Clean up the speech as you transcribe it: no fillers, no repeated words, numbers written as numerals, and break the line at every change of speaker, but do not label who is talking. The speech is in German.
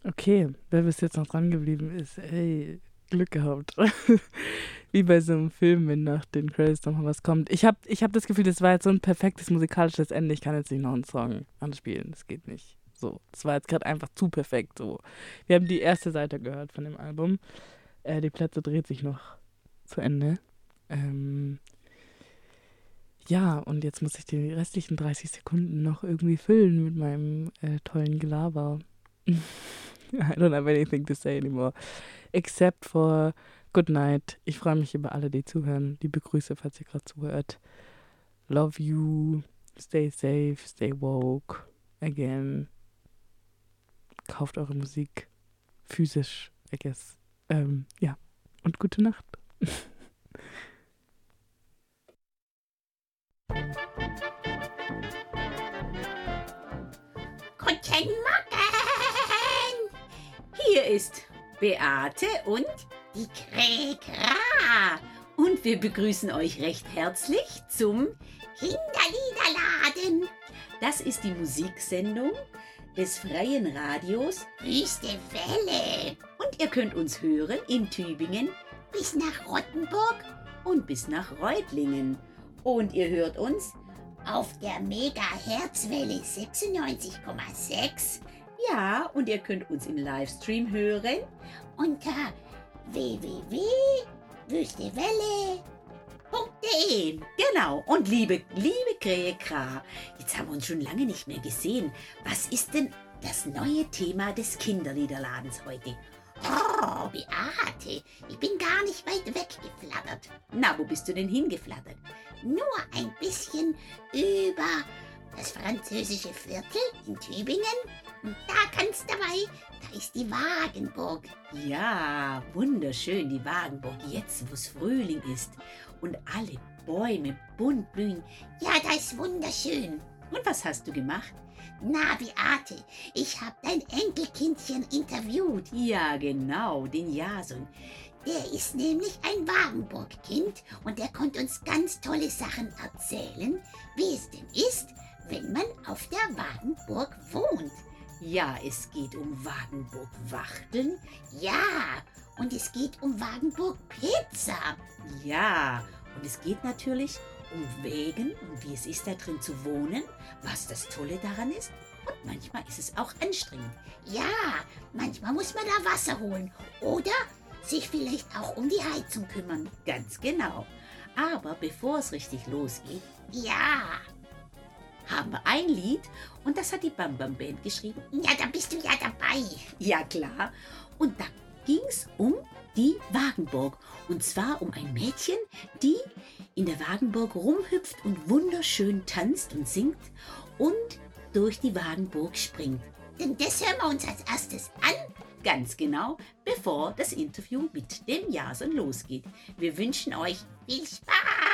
Okay, wer bis jetzt noch dran geblieben ist, ey, Glück gehabt. Wie bei so einem Film, wenn nach den Credits noch mal was kommt. Ich hab das Gefühl, das war jetzt so ein perfektes musikalisches Ende. Ich kann jetzt nicht noch einen Song anspielen. Das geht nicht. So, das war jetzt gerade einfach zu perfekt. So, wir haben die erste Seite gehört von dem Album. Die Platte dreht sich noch zu Ende. Ähm, ja, und jetzt muss ich die restlichen 30 Sekunden noch irgendwie füllen mit meinem tollen Gelaber. I don't have anything to say anymore. Except for good night. Ich freue mich über alle, die zuhören. Liebe Grüße, falls ihr gerade zuhört. Love you. Stay safe. Stay woke. Again. Kauft eure Musik. Physisch, I guess. Ja. Und gute Nacht.
Guten Morgen! Hier ist Beate und die Kräkra. Und wir begrüßen euch recht herzlich zum Kinderliederladen. Das ist die Musiksendung des Freien Radios Wüste Welle. Und ihr könnt uns hören in Tübingen bis nach Rottenburg und bis nach Reutlingen. Und ihr hört uns auf der Megahertzwelle 96,6. Ja, und ihr könnt uns im Livestream hören unter www.wüstewelle.de. Genau. Und liebe Kräkra, jetzt haben wir uns schon lange nicht mehr gesehen. Was ist denn das neue Thema des Kinderliederladens heute? Oh, Beate, ich bin gar nicht weit weggeflattert. Na, wo bist du denn hingeflattert? Nur ein bisschen über das französische Viertel in Tübingen. Und da ganz dabei, da ist die Wagenburg. Ja, wunderschön, die Wagenburg, jetzt wo es Frühling ist und alle Bäume bunt blühen. Ja, das ist wunderschön. Und was hast du gemacht? Na, Beate, ich habe dein Enkelkindchen interviewt. Ja, genau, den Jason. Der ist nämlich ein Wagenburg-Kind und der konnte uns ganz tolle Sachen erzählen, wie es denn ist, wenn man auf der Wagenburg wohnt. Ja, es geht um Wagenburg-Wachteln. Ja, und es geht um Wagenburg-Pizza. Ja, und es geht natürlich um Wägen und wie es ist, da drin zu wohnen, was das Tolle daran ist. Und manchmal ist es auch anstrengend. Ja, manchmal muss man da Wasser holen oder sich vielleicht auch um die Heizung kümmern. Ganz genau. Aber bevor es richtig losgeht, ja, haben wir ein Lied und das hat die Bam Bam Band geschrieben. Ja, da bist du ja dabei. Ja, klar. Und da ging es um die Wagenburg. Und zwar um ein Mädchen, die in der Wagenburg rumhüpft und wunderschön tanzt und singt und durch die Wagenburg springt. Denn das hören wir uns als erstes an. Ganz genau, bevor das Interview mit dem Jason losgeht. Wir wünschen euch viel Spaß.